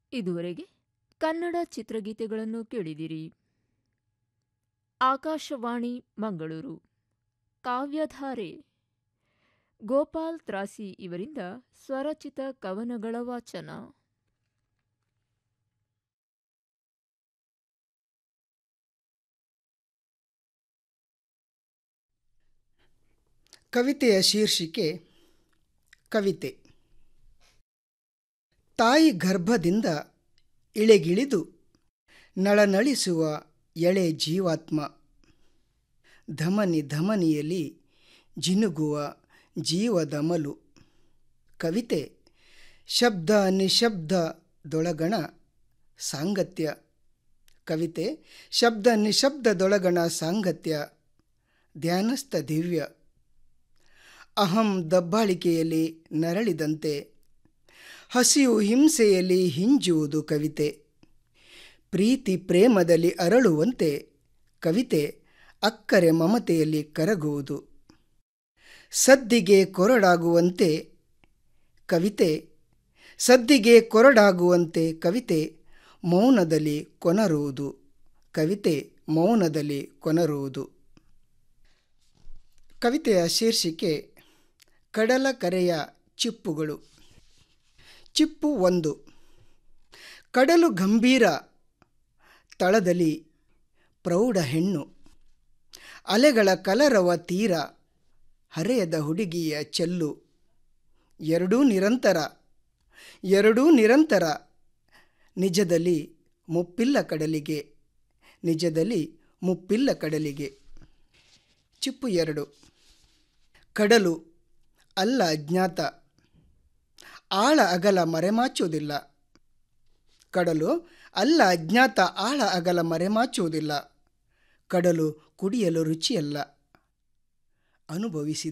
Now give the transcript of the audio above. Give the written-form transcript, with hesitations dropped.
ಇದುವರೆಗೆ ಕನ್ನಡ ಚಿತ್ರಗೀತೆಗಳನ್ನು ಕೇಳಿದಿರಿ. ಆಕಾಶವಾಣಿ ಮಂಗಳೂರು ಕಾವ್ಯಧಾರೆ ಗೋಪಾಲ್ ತ್ರಾಸಿ ಇವರಿಂದ ಸ್ವರಚಿತ ಕವನಗಳ ವಾಚನ. ಕವಿತೆಯ ಶೀರ್ಷಿಕೆ ಕವಿತೆ. ತಾಯಿ ಗರ್ಭದಿಂದ ಇಳೆಗಿಳಿದು ನಳನಳಿಸುವ ಎಳೆ ಜೀವಾತ್ಮ, ಧಮನಿ ಧಮನಿಯಲ್ಲಿ ಜಿನುಗುವ ಜೀವದಮಲು. ಕವಿತೆ ಶಬ್ದ ನಿಶಬ್ದದೊಳಗಣ ಸಾಂಗತ್ಯ. ಕವಿತೆ ಶಬ್ದ ನಿಶಬ್ದದೊಳಗಣ ಸಾಂಗತ್ಯ, ಧ್ಯಾನಸ್ಥ ದಿವ್ಯ. ಅಹಂ ದಬ್ಬಾಳಿಕೆಯಲ್ಲಿ ನರಳಿದಂತೆ, ಹಸಿವು ಹಿಂಸೆಯಲ್ಲಿ ಹಿಂಜುವುದು ಕವಿತೆ. ಪ್ರೀತಿ ಪ್ರೇಮದಲ್ಲಿ ಅರಳುವಂತೆ, ಕವಿತೆ ಅಕ್ಕರೆ ಮಮತೆಯಲ್ಲಿ ಕರಗುವುದು. ಸದ್ದಿಗೆ ಕೊರಡಾಗುವಂತೆ ಕವಿತೆ, ಸದ್ದಿಗೆ ಕೊರಡಾಗುವಂತೆ ಕವಿತೆ ಮೌನದಲ್ಲಿ ಕೊನರುವುದು. ಕವಿತೆ ಮೌನದಲ್ಲಿ ಕೊನರುವುದು. ಕವಿತೆಯ ಶೀರ್ಷಿಕೆ ಕಡಲ ಕರೆಯ ಚಿಪ್ಪುಗಳು. ಚಿಪ್ಪು 1. ಕಡಲು ಗಂಭೀರ ತಳದಲ್ಲಿ ಪ್ರೌಢ ಹೆಣ್ಣು, ಅಲೆಗಳ ಕಲರವ ತೀರ, ಹರೆಯದ ಹುಡುಗಿಯ ಚೆಲ್ಲು. ಎರಡೂ ನಿರಂತರ, ಎರಡೂ ನಿರಂತರ, ನಿಜದಲ್ಲಿ ಮುಪ್ಪಿಲ್ಲ ಕಡಲಿಗೆ, ನಿಜದಲ್ಲಿ ಮುಪ್ಪಿಲ್ಲ ಕಡಲಿಗೆ. ಚಿಪ್ಪು 2. ಕಡಲು ಅಲ್ಲ ಅಜ್ಞಾತ, ಆಳ ಅಗಲ ಮರೆಮಾಚುವುದಿಲ್ಲ. ಕಡಲು ಅಲ್ಲ ಅಜ್ಞಾತ, ಆಳ ಅಗಲ ಮರೆಮಾಚುವುದಿಲ್ಲ. ಕಡಲು ಕುಡಿಯಲು ರುಚಿಯಲ್ಲ, ಅನುಭವಿಸಿ